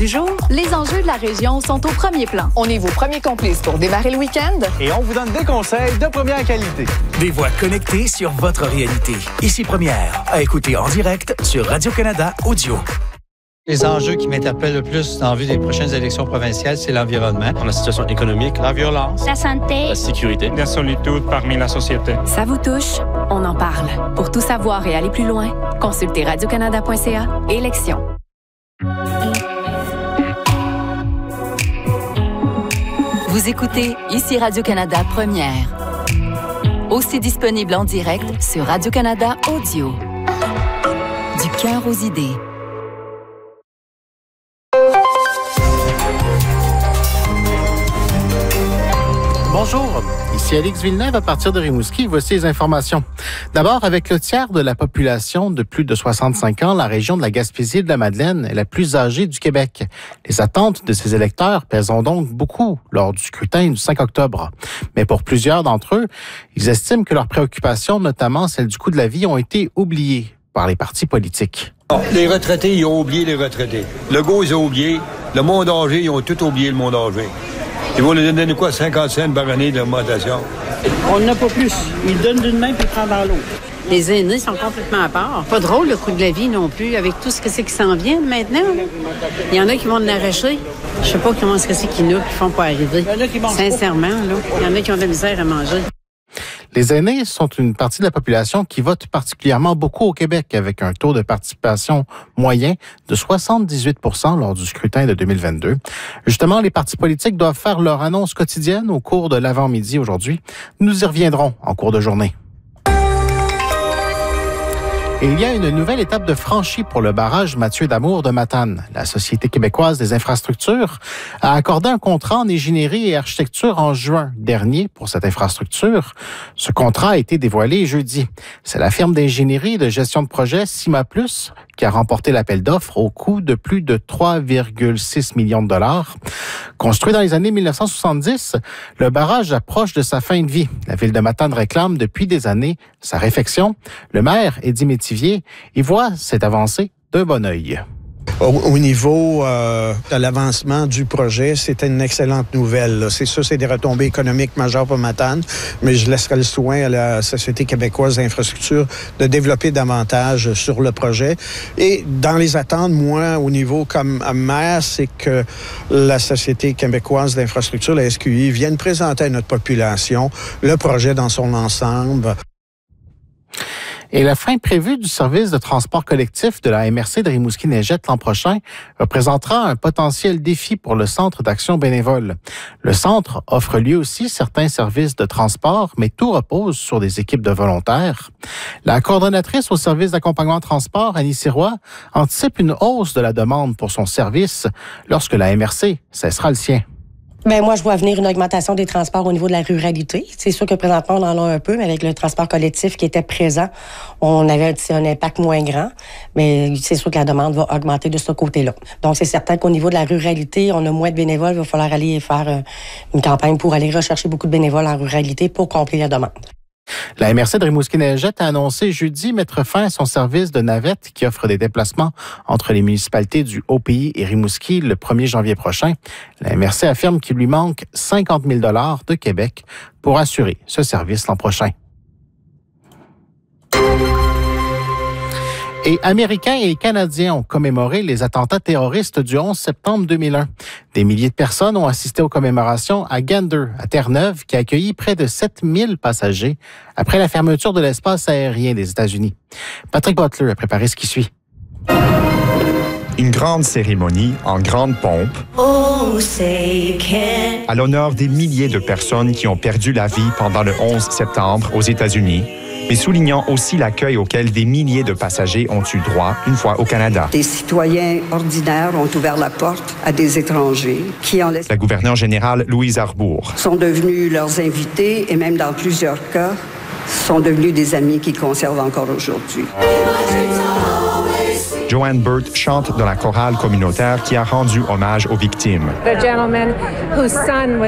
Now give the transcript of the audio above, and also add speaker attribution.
Speaker 1: du jour, les enjeux de la région sont au premier plan.
Speaker 2: On est vos premiers complices pour démarrer le week-end.
Speaker 3: Et on vous donne des conseils de première qualité.
Speaker 4: Des voix connectées sur votre réalité. Ici Première, à écouter en direct sur Radio-Canada Audio.
Speaker 5: Les enjeux qui m'interpellent le plus en vue des prochaines élections provinciales, c'est l'environnement.
Speaker 6: La situation économique,
Speaker 7: la violence,
Speaker 8: la santé,
Speaker 6: la sécurité,
Speaker 7: la solitude parmi la société.
Speaker 1: Ça vous touche? On en parle. Pour tout savoir et aller plus loin, consultez radiocanada.ca. Élections. Vous écoutez ici Radio-Canada Première. Aussi disponible en direct sur Radio-Canada Audio. Du cœur aux idées.
Speaker 9: Bonjour, ici Alix Villeneuve à partir de Rimouski. Voici les informations. D'abord, avec le tiers de la population de plus de 65 ans, la région de la Gaspésie et de la Madeleine est la plus âgée du Québec. Les attentes de ces électeurs pèseront donc beaucoup lors du scrutin du 5 octobre. Mais pour plusieurs d'entre eux, ils estiment que leurs préoccupations, notamment celles du coût de la vie, ont été oubliées par les partis politiques.
Speaker 10: Les retraités, ils ont oublié les retraités. Legault, ils ont oublié. Le monde âgé, ils ont tout oublié le monde âgé. Ils vont nous donner quoi, 50 cents par année d'augmentation?
Speaker 11: On n'a pas plus. Ils donnent d'une main puis ils prennent dans l'autre.
Speaker 12: Les aînés sont complètement à part. Pas drôle, le coût de la vie non plus, avec tout ce que c'est qui s'en vient maintenant. Il y en a qui vont l'arracher. Je sais pas comment c'est qu'ils nous qui font pour arriver. Sincèrement, là, il y en a qui ont de la misère à manger.
Speaker 9: Les aînés sont une partie de la population qui vote particulièrement beaucoup au Québec, avec un taux de participation moyen de 78 % lors du scrutin de 2022. Justement, les partis politiques doivent faire leur annonce quotidienne au cours de l'avant-midi aujourd'hui. Nous y reviendrons en cours de journée. Et il y a une nouvelle étape de franchie pour le barrage Mathieu d'Amour de Matane. La Société québécoise des infrastructures a accordé un contrat en ingénierie et architecture en juin dernier pour cette infrastructure. Ce contrat a été dévoilé jeudi. C'est la firme d'ingénierie et de gestion de projet Cima Plus qui a remporté l'appel d'offres au coût de plus de 3,6 millions de dollars. Construit dans les années 1970, le barrage approche de sa fin de vie. La ville de Matane réclame depuis des années sa réfection. Le maire, Eddie Métivier, y voit cette avancée d'un bon œil.
Speaker 13: Au niveau de l'avancement du projet, c'était une excellente nouvelle. Là. C'est sûr, c'est des retombées économiques majeures pour Matane, mais je laisserai le soin à la Société québécoise d'infrastructure de développer davantage sur le projet. Et dans les attentes, moi, au niveau comme maire, c'est que la Société québécoise d'infrastructure, la SQI, vienne présenter à notre population le projet dans son ensemble.
Speaker 9: Et la fin prévue du service de transport collectif de la MRC de Rimouski-Neigette l'an prochain représentera un potentiel défi pour le Centre d'action bénévole. Le centre offre lui aussi certains services de transport, mais tout repose sur des équipes de volontaires. La coordonnatrice au service d'accompagnement transport, Annie Sirois, anticipe une hausse de la demande pour son service lorsque la MRC cessera le sien.
Speaker 14: Bien, moi, je vois venir une augmentation des transports au niveau de la ruralité. C'est sûr que présentement, on en a un peu, mais avec le transport collectif qui était présent, on avait un impact moins grand. Mais c'est sûr que la demande va augmenter de ce côté-là. Donc, c'est certain qu'au niveau de la ruralité, on a moins de bénévoles. Il va falloir aller faire une campagne pour aller rechercher beaucoup de bénévoles en ruralité pour combler la demande.
Speaker 9: La MRC de Rimouski-Neigette a annoncé jeudi mettre fin à son service de navette qui offre des déplacements entre les municipalités du Haut-Pays et Rimouski le 1er janvier prochain. La MRC affirme qu'il lui manque 50 000 $ de Québec pour assurer ce service l'an prochain. Et Américains et Canadiens ont commémoré les attentats terroristes du 11 septembre 2001. Des milliers de personnes ont assisté aux commémorations à Gander, à Terre-Neuve, qui a accueilli près de 7000 passagers après la fermeture de l'espace aérien des États-Unis. Patrick Butler a préparé ce qui suit.
Speaker 15: Une grande cérémonie en grande pompe à l'honneur des milliers de personnes qui ont perdu la vie pendant le 11 septembre aux États-Unis, mais soulignant aussi l'accueil auquel des milliers de passagers ont eu droit une fois au Canada.
Speaker 16: Des citoyens ordinaires ont ouvert la porte à des étrangers qui, en
Speaker 15: la gouverneure générale Louise Arbour,
Speaker 16: sont devenus leurs invités et même dans plusieurs cas, sont devenus des amis qu'ils conservent encore aujourd'hui.
Speaker 15: Joanne Burt chante dans la chorale communautaire qui a rendu hommage aux victimes.